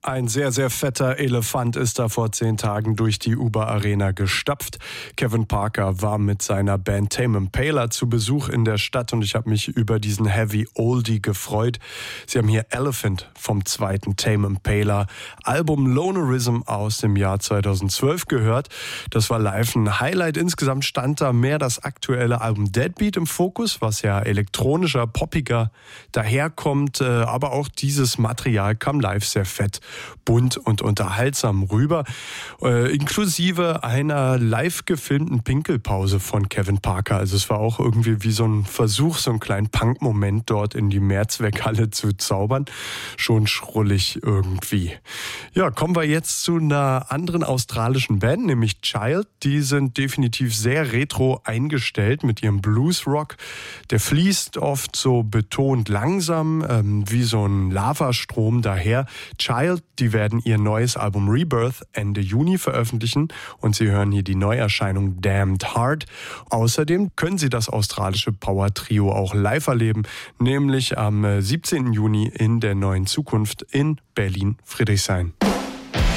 Ein sehr, sehr fetter Elefant ist da vor 10 Tagen durch die Uber Arena gestapft. Kevin Parker war mit seiner Band Tame Impala zu Besuch in der Stadt und ich habe mich über diesen Heavy Oldie gefreut. Sie haben hier Elephant vom zweiten Tame Impala Album Lonerism aus dem Jahr 2012 gehört. Das war live ein Highlight. Insgesamt stand da mehr das aktuelle Album Deadbeat im Fokus, was ja elektronischer, poppiger daherkommt. Aber auch dieses Material kam live sehr fett, bunt und unterhaltsam rüber, inklusive einer live gefilmten Pinkelpause von Kevin Parker. Also es war auch irgendwie wie so ein Versuch, so einen kleinen Punk-Moment dort in die Mehrzweckhalle zu zaubern. Schon schrullig irgendwie. Ja, kommen wir jetzt zu einer anderen australischen Band, nämlich Child. Die sind definitiv sehr retro eingestellt mit ihrem Bluesrock. Der fließt oft so betont langsam, wie so ein Lavastrom daher. Child, die werden ihr neues Album Rebirth Ende Juni veröffentlichen und Sie hören hier die Neuerscheinung Damned Heart. Außerdem können Sie das australische Power-Trio auch live erleben, nämlich am 17. Juni in der Neuen Zukunft in Berlin-Friedrichshain.